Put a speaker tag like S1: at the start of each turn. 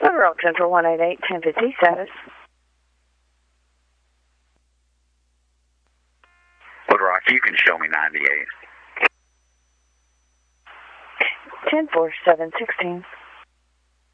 S1: Route Central 188, 1050 status.
S2: Wood Rock, you can show me 98.
S1: 104716.